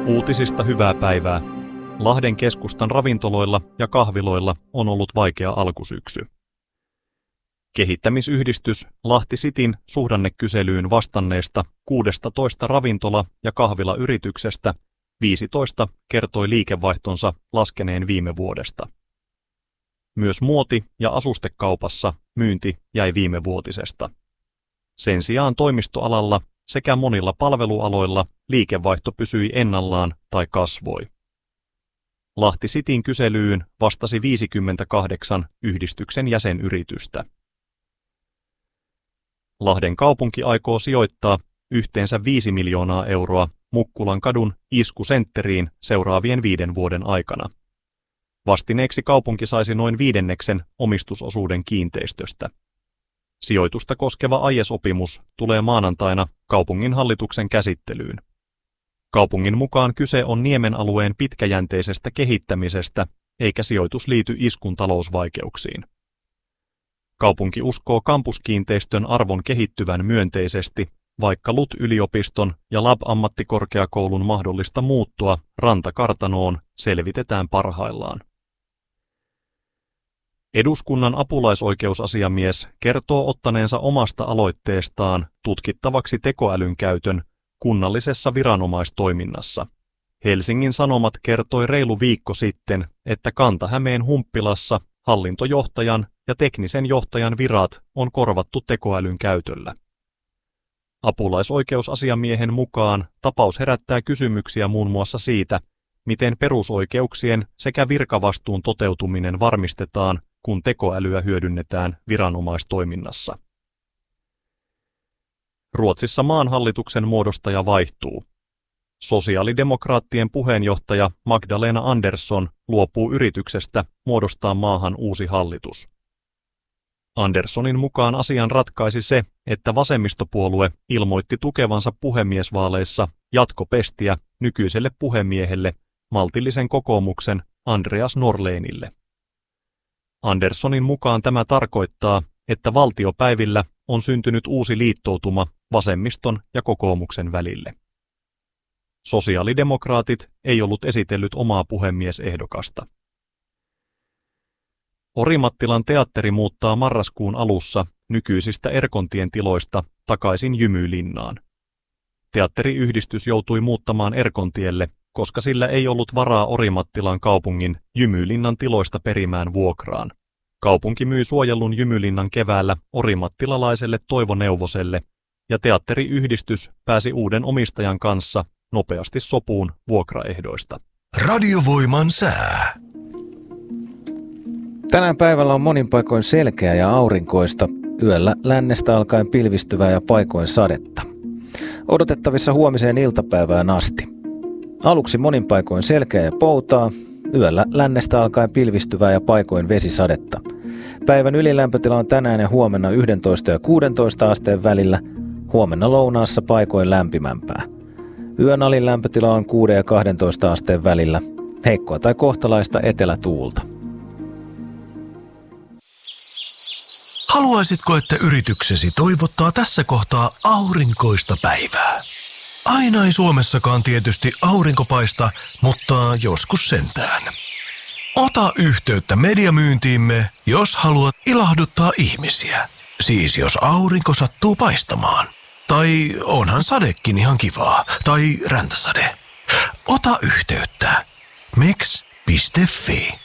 Uutisista hyvää päivää. Lahden keskustan ravintoloilla ja kahviloilla on ollut vaikea alkusyksy. Kehittämisyhdistys Lahti Cityn suhdannekyselyyn vastanneesta 16 ravintola- ja kahvilayrityksestä 15 kertoi liikevaihtonsa laskeneen viime vuodesta. Myös muoti- ja asustekaupassa myynti jäi viimevuotisesta. Sen sijaan toimistoalalla sekä monilla palvelualoilla liikevaihto pysyi ennallaan tai kasvoi. Lahti Cityn kyselyyn vastasi 58 yhdistyksen jäsenyritystä. Lahden kaupunki aikoo sijoittaa yhteensä 5 miljoonaa euroa Mukkulan kadun iskusentteriin seuraavien 5 vuoden aikana. Vastineeksi kaupunki saisi noin 1/5 omistusosuuden kiinteistöstä. Sijoitusta koskeva aiesopimus tulee maanantaina kaupungin hallituksen käsittelyyn. Kaupungin mukaan kyse on Niemen alueen pitkäjänteisestä kehittämisestä, eikä sijoitus liity iskun talousvaikeuksiin. Kaupunki uskoo kampuskiinteistön arvon kehittyvän myönteisesti, vaikka LUT-yliopiston ja LAB-ammattikorkeakoulun mahdollista muuttua rantakartanoon selvitetään parhaillaan. Eduskunnan apulaisoikeusasiamies kertoo ottaneensa omasta aloitteestaan tutkittavaksi tekoälyn käytön kunnallisessa viranomaistoiminnassa. Helsingin Sanomat kertoi reilu viikko sitten, että Kanta-Hämeen Humppilassa hallintojohtajan ja teknisen johtajan virat on korvattu tekoälyn käytöllä. Apulaisoikeusasiamiehen mukaan tapaus herättää kysymyksiä muun muassa siitä, miten perusoikeuksien sekä virkavastuun toteutuminen varmistetaan, kun tekoälyä hyödynnetään viranomaistoiminnassa. Ruotsissa maan hallituksen muodostaja vaihtuu. Sosiaalidemokraattien puheenjohtaja Magdalena Andersson luopuu yrityksestä muodostaa maahan uusi hallitus. Anderssonin mukaan asian ratkaisi se, että vasemmistopuolue ilmoitti tukevansa puhemiesvaaleissa jatkopestiä nykyiselle puhemiehelle, maltillisen kokoomuksen Andreas Norlénille. Anderssonin mukaan tämä tarkoittaa, että valtiopäivillä on syntynyt uusi liittoutuma vasemmiston ja kokoomuksen välille. Sosiaalidemokraatit ei ollut esitellyt omaa puhemiesehdokasta. Orimattilan teatteri muuttaa marraskuun alussa nykyisistä Erkontien tiloista takaisin Jymylinnaan. Teatteriyhdistys joutui muuttamaan Erkontielle, koska sillä ei ollut varaa Orimattilan kaupungin Jymylinnan tiloista perimään vuokraan. Kaupunki myi suojellun Jymylinnan keväällä orimattilalaiselle Toivo Neuvoselle, ja teatteriyhdistys pääsi uuden omistajan kanssa nopeasti sopuun vuokraehdoista. Radiovoiman sää. Tänään päivällä on monin paikoin selkeää ja aurinkoista, yöllä lännestä alkaen pilvistyvää ja paikoin sadetta. Odotettavissa huomiseen iltapäivään asti. Aluksi monin paikoin selkeää ja poutaa, yöllä lännestä alkaen pilvistyvää ja paikoin vesisadetta. Päivän ylilämpötila on tänään ja huomenna 11 ja 16 asteen välillä, huomenna lounaassa paikoin lämpimämpää. Yön alin lämpötila on 6 ja 12 asteen välillä, heikkoa tai kohtalaista etelätuulta. Haluaisitko, että yrityksesi toivottaa tässä kohtaa aurinkoista päivää? Aina ei Suomessakaan tietysti aurinko paista, mutta joskus sentään. Ota yhteyttä mediamyyntiimme, jos haluat ilahduttaa ihmisiä. Siis jos aurinko sattuu paistamaan. Tai onhan sadekin ihan kivaa. Tai räntäsade. Ota yhteyttä. meks.fi